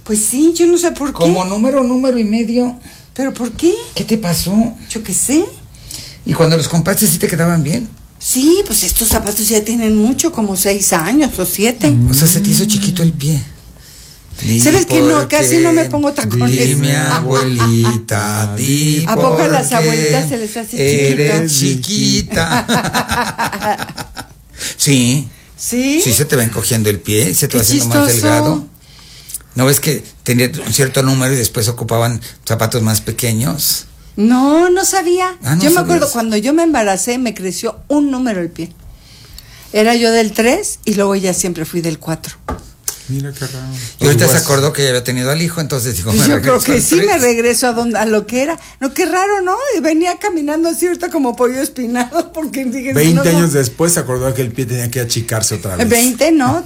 Pues sí, yo no sé por qué. Como número y medio. ¿Pero por qué? ¿Qué te pasó? Yo qué sé. ¿Y cuando los compraste sí te quedaban bien? Sí, pues estos zapatos ya tienen mucho, como 6 años o 7. O sea, se te hizo chiquito el pie. ¿Sabes qué? No, casi no me pongo tacones. Dime, abuelita, di ¿A poco a las por qué abuelitas se les hace chiquito? eres chiquita. Sí. ¿Sí? Sí, se te va encogiendo el pie, se te va Qué haciendo más chistoso. delgado. ¿No ves que tenía un cierto número y después ocupaban zapatos más pequeños? No, no sabía. Ah, ¿no yo me sabías? acuerdo, cuando yo me embaracé, me creció un número el pie. Era yo del 3 y luego ya siempre fui del 4. Mira qué raro. Y ahorita se acordó que ya había tenido al hijo, entonces dijo, Pues me yo creo regreso que al sí tres. me regreso a lo que era. No, qué raro, ¿no? Y venía caminando así ahorita como pollo espinado, porque dije... 20 años después se acordó que el pie tenía que achicarse otra vez. 20 no,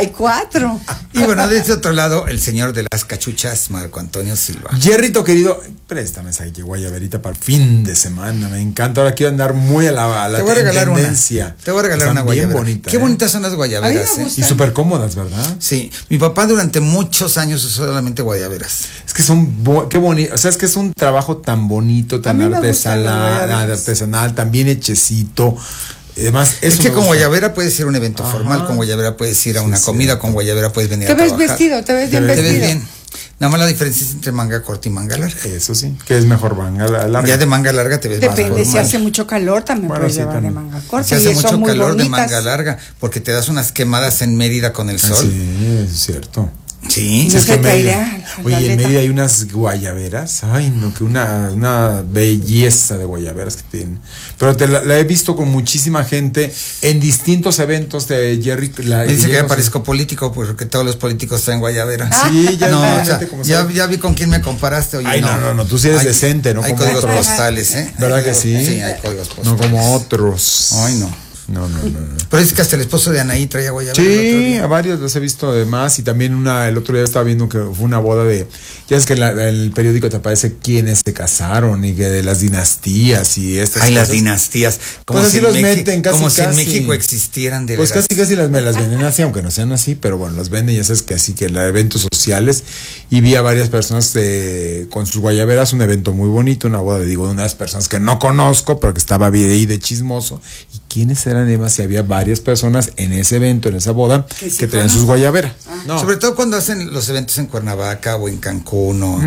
34. Y bueno, de este otro lado, el señor de las cachuchas, Marco Antonio Silva. Jerrito querido, préstame esa guayaberita para el fin de semana. Me encanta. Ahora quiero andar muy a la Te voy a regalar tendencia. una. Te voy a regalar Están una bien guayabera. bonitas. Qué bonitas son las A guayaberas, mí me ¿eh? gusta. Y súper cómodas, ¿verdad? Sí, mi papá durante muchos años usó solamente guayaberas. Es que son qué bonito, o sea, es que es un trabajo tan bonito, tan A mí me gustan las guayaberas. artesanal, tan bien hechecito. Además, Es eso que me con gusta. guayabera puedes ir a un evento Ajá. formal, con guayabera puedes ir a una Sí, comida, cierto. con guayabera puedes venir Te a ves trabajar. vestido, te ves bien Te ves Te ves vestido. bien. Nada más la diferencia es entre manga corta y manga larga. Eso sí, que es mejor manga larga. Ya de manga larga te ves más Depende, si formal. hace mucho calor también Bueno, puedes sí, llevar de también. manga corta. Se hace y son mucho muy calor de bonitas. manga larga porque te das unas quemadas en Mérida con el sol. Sí, es cierto. Sí. No Sí, es se que en te Mérida- irá, Oye, en Laleta. Mérida hay unas guayaberas. Ay, no, que una belleza de guayaberas que tienen. Pero la he visto con muchísima gente en distintos eventos de Jerry. Me dice que ya parezco político porque todos los políticos traen guayabera. Sí, ya No, la o sea, gente como ya, sabe. ya vi con quién me comparaste. Oye, Ay, no, tú sí eres decente, ¿no? Hay Como códigos otros. postales, ¿eh? ¿Verdad Hay que códigos- sí? Sí, hay códigos postales. No como otros. Ay, no. No. Pero es que hasta el esposo de Anaí traía guayabera. el otro Sí, día. a varios los he visto además y también el otro día estaba viendo que fue una boda de, ya es que en el periódico te aparece quiénes se casaron y que de las dinastías y estas Ay, las cosas. dinastías. Pues así en los México- meten casi, como si en casi. México existieran de Pues veras. casi me las venden así, aunque no sean así, pero bueno, las venden, ya sabes que así que eventos sociales y vi a varias personas con sus guayaberas, un evento muy bonito, una boda, de unas personas que no conozco, pero que estaba ahí de chismoso. ¿Y quiénes eran además? Y había varias personas en ese evento, en esa boda, Que sí que traían conozco. sus guayaberas. No. Sobre todo cuando hacen los eventos en Cuernavaca o en Cancún o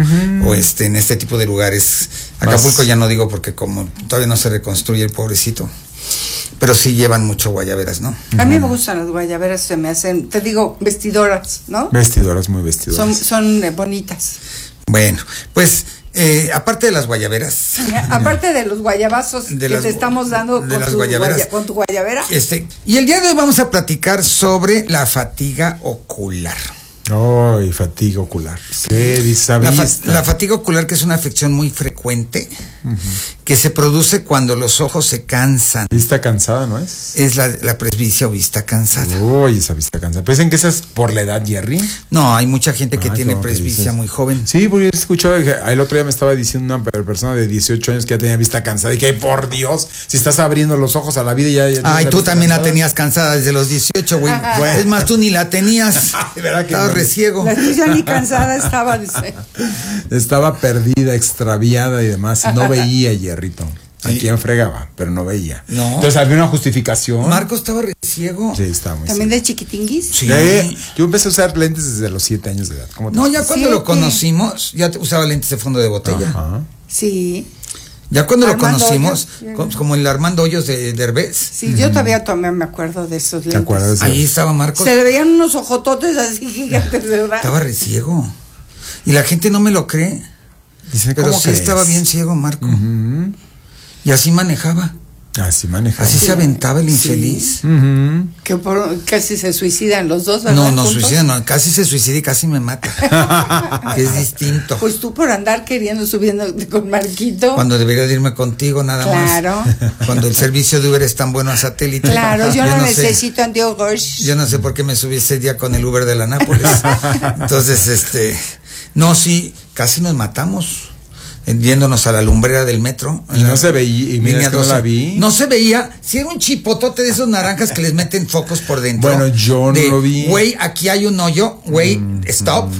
en este tipo de lugares. Acapulco Más- ya no digo porque como todavía no se reconstruye el pobrecito. Pero sí llevan mucho guayaberas, ¿no? A mí me gustan las guayaberas, se me hacen, te digo, vestidoras, ¿no? Vestidoras, muy vestidoras. Son bonitas. Bueno, pues aparte de las guayaberas, Aparte de los guayabazos De que las- te estamos dando de con las tu, guayaberas. con tu guayabera. y el día de hoy vamos a platicar sobre la fatiga ocular. Ay, fatiga ocular. ¿Qué dice? La fatiga ocular, que es una afección muy frecuente, que se produce cuando los ojos se cansan. Vista cansada, ¿no es? Es la presbicia o vista cansada. Uy, esa vista cansada. ¿Piensan que esa es por la edad, Jerry? No, hay mucha gente que Ah, tiene como que presbicia dices. muy joven. Sí, porque he escuchado que el otro día me estaba diciendo una persona de 18 años que ya tenía vista cansada y que, por Dios, si estás abriendo los ojos a la vida ya tienes Ay, la tú vista también la cansada. tenías cansada desde los 18, güey. Bueno. Es más, tú ni la tenías. Ay, ¿verdad que Estabas no? reciego. La tuya ni cansada estaba, dice. Estaba perdida, extraviada y demás. Y no veía, Jerrito. ¿A Sí. quién fregaba? Pero no veía. No. Entonces había una justificación. Marco estaba reciego. Sí, estaba muy También serio. de chiquitinguis. Sí. Yo empecé a usar lentes desde los 7 años de edad. ¿Cómo te No, ya explico? cuando lo 7. conocimos, ya usaba lentes de fondo de botella. Ajá. Sí. Ya cuando Armando lo conocimos, Hoyos. como el Armando Hoyos de Derbez, Sí, yo todavía me acuerdo de esos lentes. acuerdas? ahí estaba Marcos. Se le veían unos ojototes así gigantes, de verdad. Estaba reciego. Y la gente no me lo cree. Dicen, Pero ¿cómo sí crees? estaba bien ciego, Marco. Ujú. Y así manejaba. Así manejaba. Así se aventaba el infeliz. Ujú. Que casi se suicidan los dos, ¿verdad? No, juntos? suicida, no, casi se suicida y casi me mata. Que es distinto. Pues tú por andar queriendo subiendo con Marquito. Cuando debería de irme contigo nada Claro. más. Cuando el servicio de Uber es tan bueno a satélite. Claro, yo no sé. necesito anteojos. Yo no sé por qué me subí ese día con el Uber de la Nápoles. Entonces, no, sí, casi nos matamos. Viéndonos a la lumbrera del metro. Y no se veía, y mira, línea es que no 12. la vi. No se veía, si era un chipotote de esos naranjas que les meten focos por dentro. Bueno, yo no lo vi. Güey, aquí hay un hoyo, güey, stop.